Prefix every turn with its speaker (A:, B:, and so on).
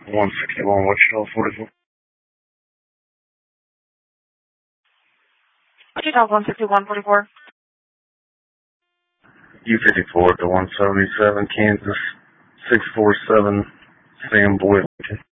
A: 161 Wichita 44.
B: Wichita 16144.
A: U-54 to 177 Kansas 647 Sam Boyd.